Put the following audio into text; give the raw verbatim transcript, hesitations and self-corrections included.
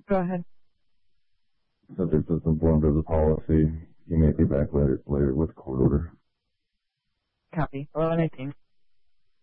Go ahead. Subject is informed of the policy. He may be back later, later with court order. Copy. eleven eighteen.